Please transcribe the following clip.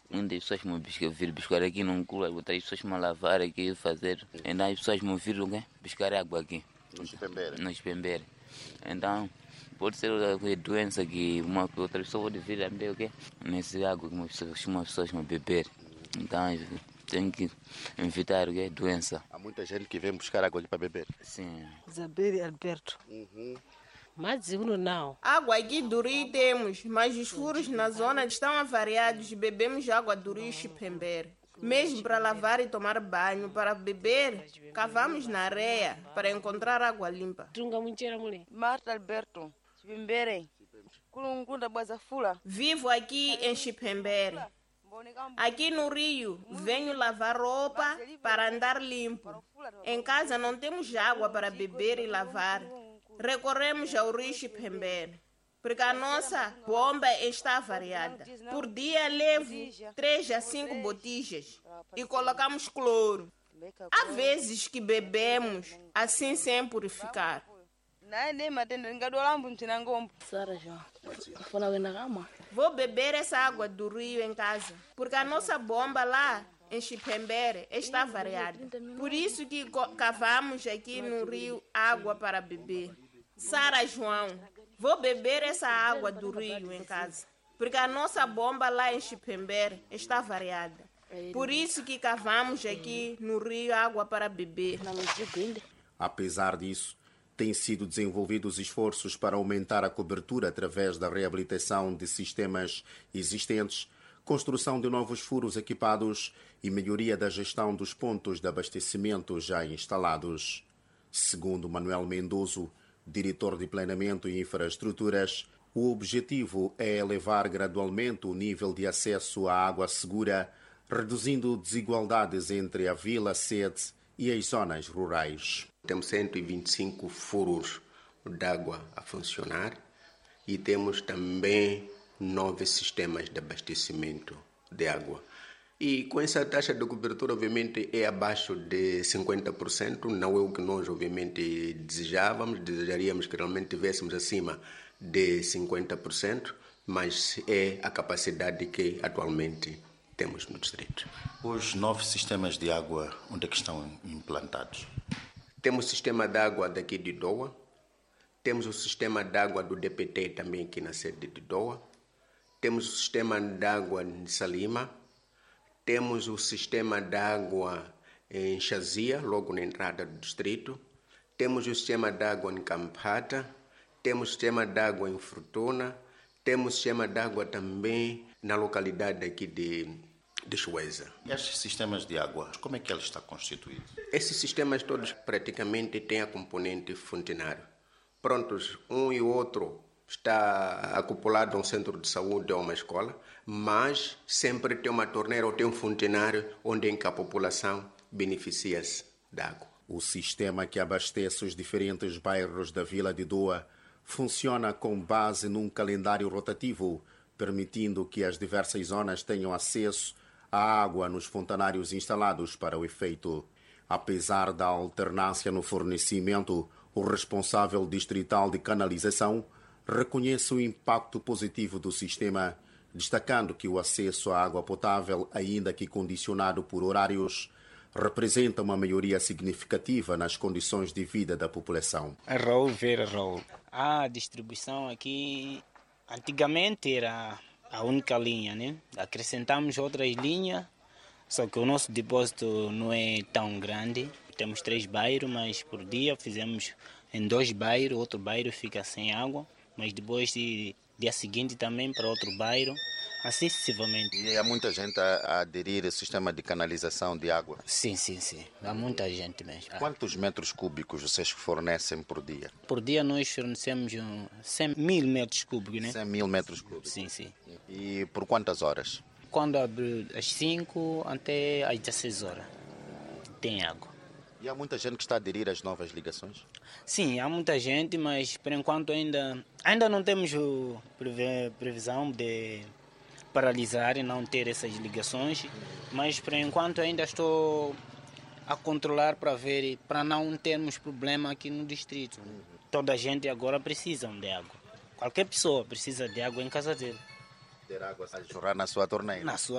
Muitas pessoas me vir buscar aqui num cooler, outras pessoas me lavar aqui, fazer. Então as pessoas me viram buscar água aqui. No Chipembere. Então, pode ser uma doença que uma outra pessoa pode vir a beber o quê? Nesse água que uma pessoas me beber. Então, tem que evitar o quê? Doença. Há muita gente que vem buscar água aqui para beber. Sim. Isabel Alberto. Mas eu não. Água aqui do rio temos, mas os furos na zona estão avariados e bebemos água do rio Chipembere. Mesmo para lavar e tomar banho, para beber, cavamos na areia para encontrar água limpa. Tunga munchera mule. Marta Alberto, Chipembere, Kulungunda Bazafula. Vivo aqui em Chipembere. Aqui no Rio, venho lavar roupa para andar limpo. Em casa não temos água para beber e lavar. Recorremos ao rio Chipembere, porque a nossa bomba está variada. Por dia levo 3 a 5 botijas e colocamos cloro. Há vezes que bebemos assim sem purificar. Sara João. Fala wena kama. Vou beber essa água do rio em casa, porque a nossa bomba lá em Chipembere está variada. Por isso que cavamos aqui no rio água para beber. Sara João, vou beber essa água do rio em casa, porque a nossa bomba lá em Chipembere está variada. Por isso que cavamos aqui no rio água para beber. Apesar disso, têm sido desenvolvidos esforços para aumentar a cobertura através da reabilitação de sistemas existentes, construção de novos furos equipados e melhoria da gestão dos pontos de abastecimento já instalados. Segundo Manuel Mendoso, diretor de Planeamento e Infraestruturas, o objetivo é elevar gradualmente o nível de acesso à água segura, reduzindo desigualdades entre a vila-sede e as zonas rurais. Temos 125 furos de água a funcionar e temos também 9 sistemas de abastecimento de água. E com essa taxa de cobertura, obviamente, é abaixo de 50%, não é o que nós, obviamente, desejaríamos que realmente tivéssemos acima de 50%, mas é a capacidade que atualmente temos no distrito. Os 9 sistemas de água, onde é que estão implantados? Temos o sistema de água daqui de Doa, temos o sistema de água do DPT também aqui na sede de Doa, temos o sistema de água de Salima, temos o sistema de água em Chazia, logo na entrada do distrito, temos o sistema de água em Campata, temos o sistema de água em Fortuna, temos o sistema de água também na localidade aqui de Chueza. E estes sistemas de água, como é que ele está constituído? Esses sistemas todos praticamente têm a componente fontenário. Prontos, um e outro está acoplado a um centro de saúde ou uma escola, mas sempre tem uma torneira ou tem um fontenário onde a população beneficia-se da água. O sistema que abastece os diferentes bairros da Vila de Doa funciona com base num calendário rotativo, permitindo que as diversas zonas tenham acesso à água nos fontanários instalados para o efeito. Apesar da alternância no fornecimento, o responsável distrital de canalização reconhece o impacto positivo do sistema, destacando que o acesso à água potável, ainda que condicionado por horários, representa uma melhoria significativa nas condições de vida da população. Raul Vera Raul. A distribuição aqui antigamente era a única linha, né? Acrescentamos outras linhas, só que o nosso depósito não é tão grande. Temos 3 bairros, mas por dia fizemos em 2 bairros, outro bairro fica sem água, mas depois dia seguinte também para outro bairro, assim sucessivamente. E há muita gente a aderir ao sistema de canalização de água? Sim. Há muita gente mesmo. Quantos metros cúbicos vocês fornecem por dia? Por dia nós fornecemos 100.000 metros cúbicos, né? 100.000 metros cúbicos? Sim. E por quantas horas? Quando abre às 5 até às 16 horas tem água. E há muita gente que está a aderir às novas ligações? Sim, há muita gente, mas por enquanto ainda não temos previsão de paralisar e não ter essas ligações, mas por enquanto ainda estou a controlar para ver, para não termos problema aqui no distrito. Toda a gente agora precisa de água. Qualquer pessoa precisa de água em casa dele. Ter água a jorrar na sua torneira? Na sua